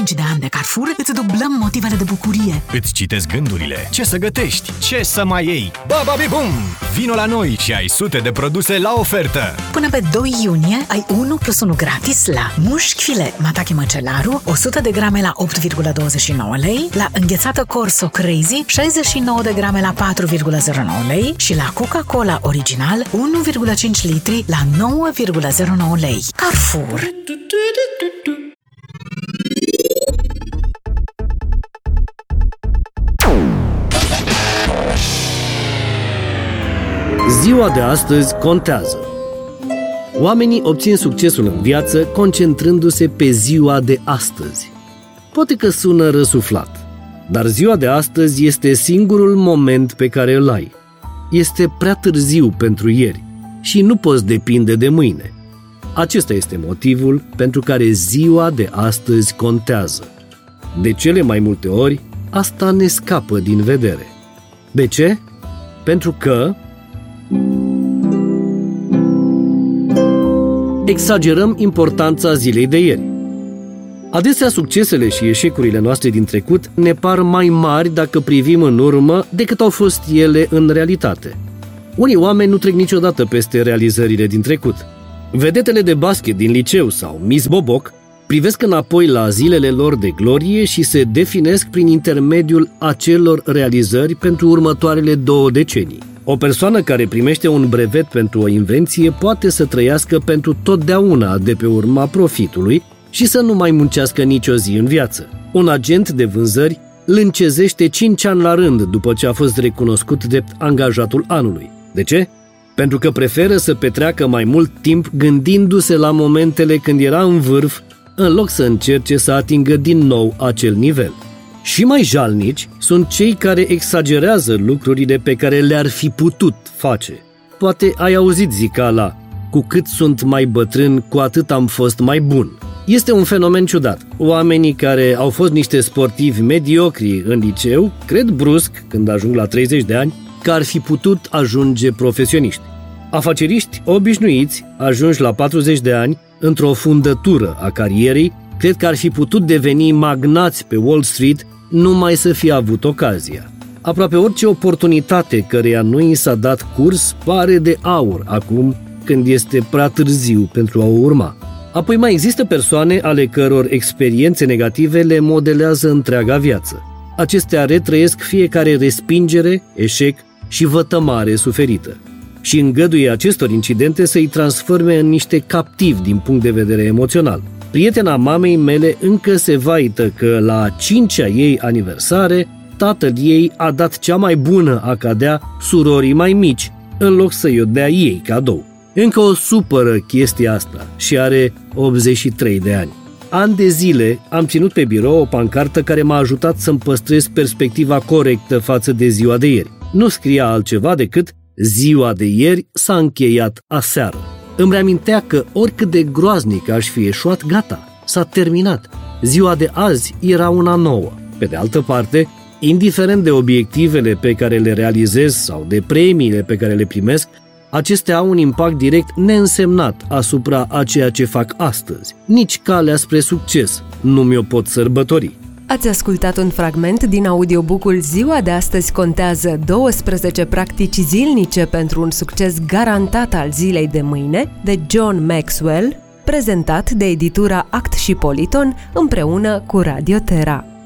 25 de ani de Carrefour, îți dublăm motivele de bucurie. Îți citesc gândurile. Ce să gătești? Ce să mai iei? Bababi-bum! Vino la noi și ai sute de produse la ofertă! Până pe 2 iunie ai 1+1 gratis la mușchi filet Mataki Măcelaru, 100 de grame la 8,29 lei, la înghețată Corso Crazy, 69 de grame la 4,09 lei și la Coca-Cola Original, 1,5 litri la 9,09 lei. Carrefour. Ziua de astăzi contează. Oamenii obțin succesul în viață concentrându-se pe ziua de astăzi. Poate că sună răsuflat, dar ziua de astăzi este singurul moment pe care îl ai. Este prea târziu pentru ieri și nu poți depinde de mâine. Acesta este motivul pentru care ziua de astăzi contează. De cele mai multe ori, asta ne scapă din vedere. De ce? Pentru că exagerăm importanța zilei de ieri. Adesea succesele și eșecurile noastre din trecut ne par mai mari dacă privim în urmă decât au fost ele în realitate. Unii oameni nu trec niciodată peste realizările din trecut. Vedetele de basket din liceu sau Miss Boboc privesc înapoi la zilele lor de glorie și se definesc prin intermediul acelor realizări pentru următoarele 2 decenii. O persoană care primește un brevet pentru o invenție poate să trăiască pentru totdeauna de pe urma profitului și să nu mai muncească nicio zi în viață. Un agent de vânzări îl încezește 5 ani la rând după ce a fost recunoscut drept angajatul anului. De ce? Pentru că preferă să petreacă mai mult timp gândindu-se la momentele când era în vârf, în loc să încerce să atingă din nou acel nivel. Și mai jalnici sunt cei care exagerează lucrurile pe care le-ar fi putut face. Poate ai auzit zicala, cu cât sunt mai bătrân, cu atât am fost mai bun. Este un fenomen ciudat. Oamenii care au fost niște sportivi mediocri în liceu cred brusc, când ajung la 30 de ani, că ar fi putut ajunge profesioniști. Afaceriști obișnuiți, ajunși la 40 de ani, într-o fundătură a carierei, cred că ar fi putut deveni magnați pe Wall Street numai să fie avut ocazia. Aproape orice oportunitate căreia nu i s-a dat curs pare de aur acum, când este prea târziu pentru a o urma. Apoi mai există persoane ale căror experiențe negative le modelează întreaga viață. Acestea retrăiesc fiecare respingere, eșec și vătămare suferită și îngăduie acestor incidente să-i transforme în niște captivi din punct de vedere emoțional. Prietena mamei mele încă se vaită că la 5-a ei aniversare, tatăl ei a dat cea mai bună acadea surorii mai mici, în loc să-i o dea ei cadou. Încă o supără chestia asta și are 83 de ani. Ani de zile am ținut pe birou o pancartă care m-a ajutat să-mi păstrez perspectiva corectă față de ziua de ieri. Nu scria altceva decât ziua de ieri s-a încheiat aseară. Îmi reamintea că oricât de groaznic aș fi eșuat, gata, s-a terminat. Ziua de azi era una nouă. Pe de altă parte, indiferent de obiectivele pe care le realizez sau de premiile pe care le primesc, acestea au un impact direct neînsemnat asupra a ceea ce fac astăzi. Nici calea spre succes nu mi-o pot sărbători. Ați ascultat un fragment din audiobook-ul Ziua de astăzi contează 12 practici zilnice pentru un succes garantat al zilei de mâine, de John Maxwell, prezentat de editura Act și Politon împreună cu Radio Terra.